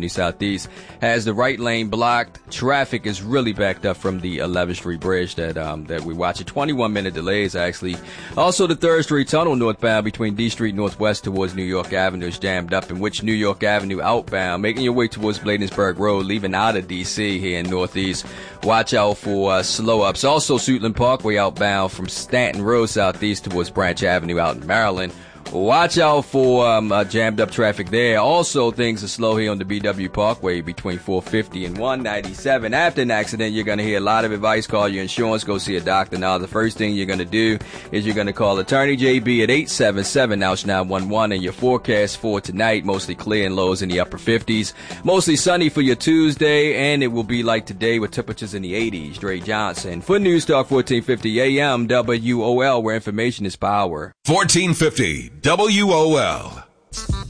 Avenue Southeast has the right lane blocked. Traffic is really backed up from the 11th Street Bridge that we watch. 21-minute delays, actually. Also, the 3rd Street Tunnel northbound between D Street Northwest towards New York Avenue is jammed up, in which New York Avenue outbound, making your way towards Bladensburg Road, leaving out of D.C. here in Northeast. Watch out for slow ups. Also, Suitland Parkway outbound from Stanton Road Southeast towards Branch Avenue out in Maryland. Watch out for jammed up traffic there. Also, things are slow here on the BW Parkway between 450 and 197. After an accident, you're going to hear a lot of advice. Call your insurance. Go see a doctor. Now, the first thing you're going to do is you're going to call Attorney JB at 877-911. And your forecast for tonight, mostly clear and lows in the upper 50s. Mostly sunny for your Tuesday, and it will be like today with temperatures in the 80s. Dre Johnson for News Talk 1450 AM WOL, where information is power. 1450 WOL.